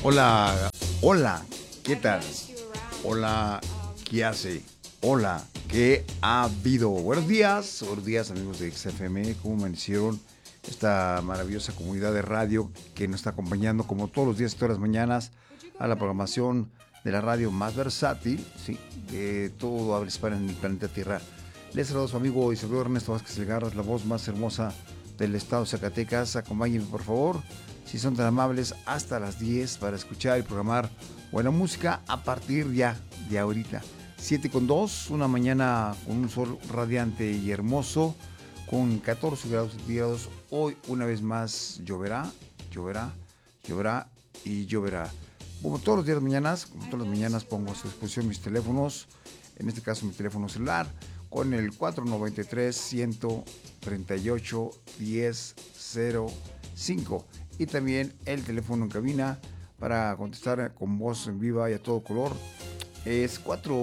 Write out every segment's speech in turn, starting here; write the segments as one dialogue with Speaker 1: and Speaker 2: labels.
Speaker 1: Hola, hola, ¿qué tal? Hola, ¿qué hace? Hola, ¿qué ha habido? Buenos días amigos de XFM, ¿cómo amanecieron? Esta maravillosa comunidad de radio que nos está acompañando como todos los días, todas las mañanas, a la programación de la radio más versátil, sí, de todo habla hispana en el planeta Tierra. Les saludo a su amigo y servidor Ernesto Vázquez Legarra, la voz más hermosa del estado de Zacatecas. Acompáñenme, por favor, si son tan amables, hasta las 10 para escuchar y programar buena música a partir ya de ahorita. 7:02, una mañana con un sol radiante y hermoso, con 14 grados centígrados. Hoy, una vez más, lloverá y lloverá. Como todos los días mañanas, como todas las mañanas, pongo a su disposición mis teléfonos, en este caso mi teléfono celular, con el 493-138-1005 y también el teléfono en cabina para contestar con voz en viva y a todo color es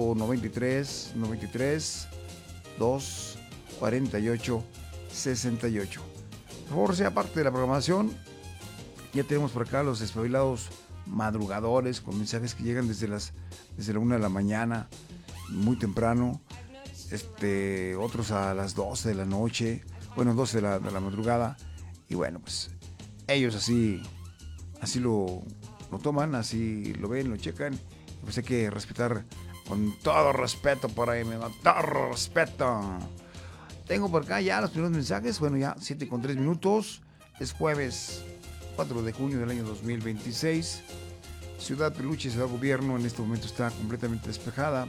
Speaker 1: 493-248-68. Por favor, sea parte de la programación. Ya tenemos por acá los espabilados madrugadores con mensajes que llegan desde la 1 de la mañana, muy temprano. Otros a las 12 de la noche, 12 de la madrugada, y bueno, pues ellos así lo toman, así lo ven, lo checan, pues hay que respetar con todo respeto por ahí, con todo respeto. Tengo por acá ya los primeros mensajes, ya 7:03, es jueves 4 de junio del año 2026, Ciudad Peluche, Ciudad Gobierno, en este momento está completamente despejada.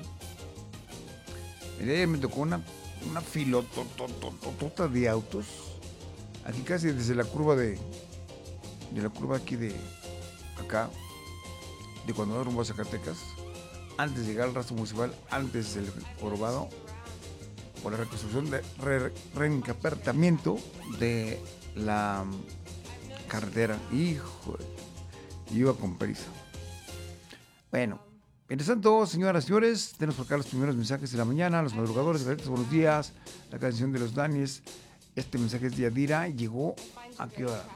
Speaker 1: Me tocó una filotototota de autos. Aquí casi desde la curva de la curva aquí de acá, de cuando va rumbo a Zacatecas, antes de llegar al rastro municipal, antes del jorobado, por la reconstrucción de reencapertamiento de la carretera. Hijo, iba con prisa. Bueno. Mientras tanto, señoras y señores, tenemos por acá los primeros mensajes de la mañana, los madrugadores, buenos días, la canción de los Daniels. Este mensaje es de Yadira, llegó ¿a qué hora?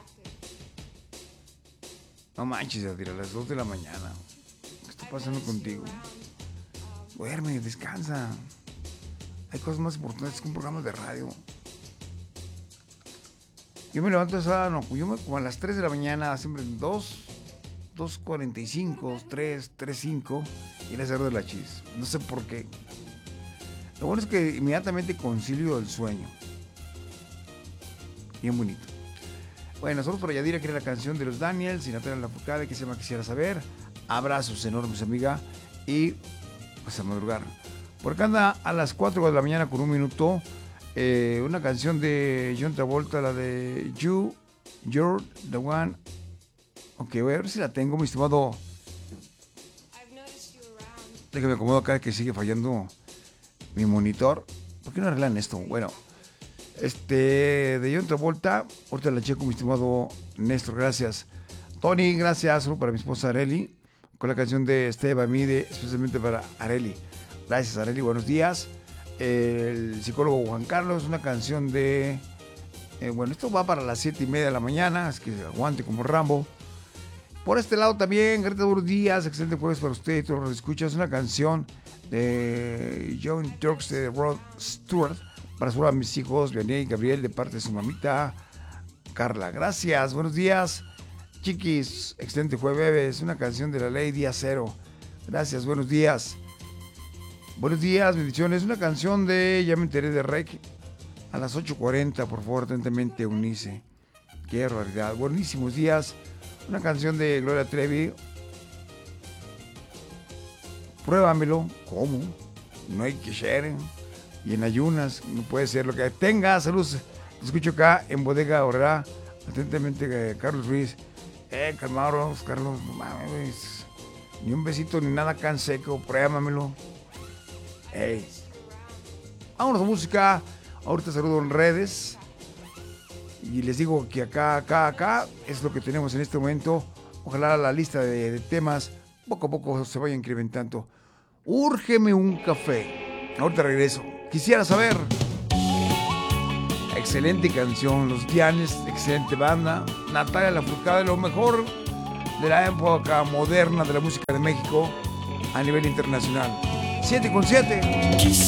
Speaker 1: No manches, Yadira, a las 2 de la mañana. ¿Qué está pasando contigo? Duerme, descansa. Hay cosas más importantes que un programa de radio. Yo me levanto como a las 3 de la mañana, siempre 2:45, 3:35 y el hacer de la chis. No sé por qué. Lo bueno es que inmediatamente concilio el sueño. Bien bonito. Bueno, nosotros para Yadira quería la canción de los Daniels y Natalia Lafourcade que se llama Quisiera Saber. Abrazos enormes, amiga. Y pues a madrugar. Por acá anda a las 4 de la mañana con 1 minuto. Una canción de John Travolta, la de You're the One. Ok, voy a ver si la tengo, mi estimado. Déjame acomodo acá que sigue fallando mi monitor. ¿Por qué no arreglan esto? Bueno, de John Travolta, ahorita la checo, mi estimado Néstor, gracias. Tony, gracias, solo para mi esposa Areli, con la canción de Esteban Mide, especialmente para Areli. Gracias, Areli, buenos días. El psicólogo Juan Carlos, una canción de... esto va para las 7:30 de la mañana, es que aguante como Rambo. Por este lado también, Greta, buenos días, excelente jueves para usted y todos los escuchas. Una canción de John Turks de Rod Stewart para saludar a mis hijos, Vianney y Gabriel, de parte de su mamita Carla. Gracias, buenos días, chiquis, excelente jueves. Una canción de la ley Día Cero. Gracias, buenos días. Buenos días, bendiciones. Una canción de Ya me enteré de Rec a las 8:40, por favor, atentamente, Unice. Qué raridad. Buenísimos días. Una canción de Gloria Trevi. Pruébamelo. ¿Cómo? No hay que share. Y en ayunas, no puede ser lo que tenga. Saludos. Te escucho acá en Bodega Horrera. Atentamente, Carlos Ruiz. Calmaros, Carlos. No mames. Ni un besito ni nada acá en seco. Pruébamelo. Hey. Vámonos a música. Ahorita saludo en redes. Y les digo que acá es lo que tenemos en este momento. Ojalá la lista de temas poco a poco se vaya incrementando. Úrgeme un café. Ahorita regreso. Quisiera saber. Excelente canción. Los Dianes, excelente banda. Natalia Lafourcade, lo mejor de la época moderna de la música de México a nivel internacional. 7 con 7.